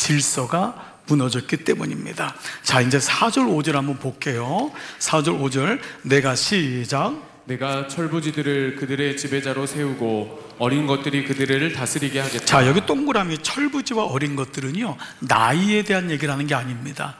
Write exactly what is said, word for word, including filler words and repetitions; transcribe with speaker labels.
Speaker 1: 질서가 무너졌기 때문입니다. 자, 이제 사 절 오 절 한번 볼게요. 사 절 오 절 내가 시작.
Speaker 2: 내가 철부지들을 그들의 지배자로 세우고 어린 것들이 그들을 다스리게 하겠다.
Speaker 1: 자, 여기 동그라미 철부지와 어린 것들은요, 나이에 대한 얘기를 하는 게 아닙니다.